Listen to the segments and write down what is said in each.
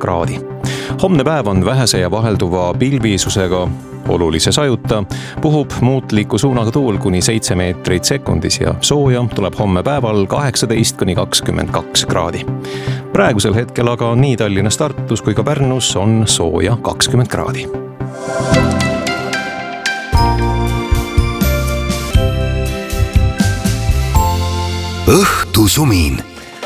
kraadi. Homne päev on vähese ja vahelduva pilvisusega, olulise sajuta, puhub muutliku suunaga tuul kuni 7 meetrit sekundis ja sooja tuleb homme päeval 18–22 kraadi. Praegusel hetkel aga nii Tallinnas, Tartus kui ka Pärnus on sooja 20 kraadi. Õhtusumin.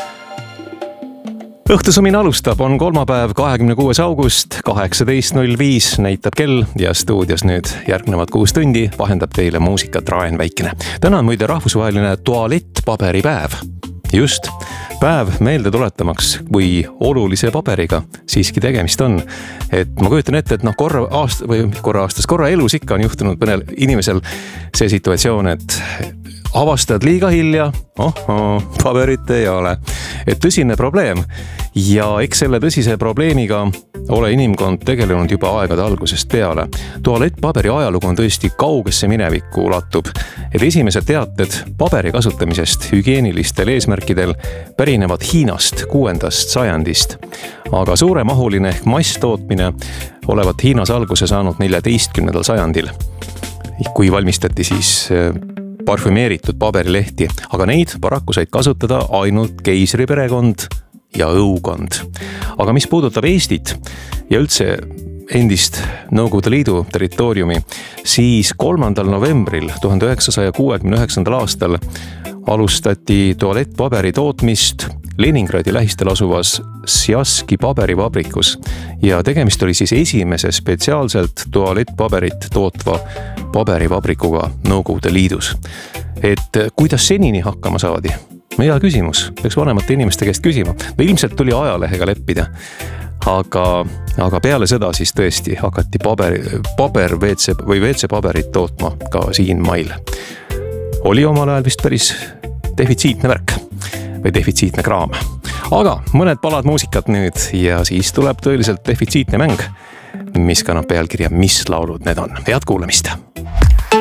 Õhtusumin alustab, on kolmapäev, 26. august, 18.05 näitab kell ja stuudios nüüd järgnevad 6 tundi vahendab teile muusikat Raen Väikene. Täna on muide rahvusvaheline tualettpaberipäev. Just, päev meelde tuletamaks, kui olulise paberiga siiski tegemist on. Et ma kujutan ette, et korra elus ikka on juhtunud mõnel inimesel see situatsioon, et avastad liiga hilja, paberit ei ole. Et tõsine probleem ja eks selle tõsise probleemiga ole inimkond tegelenud juba aegade algusest peale. Tualettpaberi ajalugu on tõesti kaugesse minevikku ulatub, et esimesed teated paberi kasutamisest hügieenilistel eesmärkidel pärinevad Hiinast 6. sajandist. Aga suuremahuline ehk masstootmine olevat Hiinas alguse saanud 14. sajandil, kui valmistati siis parfümeeritud paberilehti, aga neid paraku said kasutada ainult keisri perekond ja õukond. Aga mis puudutab Eestit ja üldse endist Nõukogude Liidu territooriumi, siis 3. novembril 1969. aastal alustati tualettpaberi tootmist Leningradi lähistel asuvas Sjaski paberivabrikus ja tegemist oli siis esimese spetsiaalselt tualettpaberit tootva paberivabrikuga Nõukogude Liidus. Et kuidas senini hakkama saadi? Hea küsimus, peaks vanemate inimeste käest küsima. Ilmselt tuli ajalehega leppida, aga peale seda siis tõesti hakati WC-paberit tootma ka siin mail. Oli omal ajal vist päris defitsiitne värk või defitsiitne kraam. Aga mõned palad muusikat nüüd ja siis tuleb tõeliselt defitsiitne mäng, mis kannab pealkirja Mis laulud need on. Head kuulamist!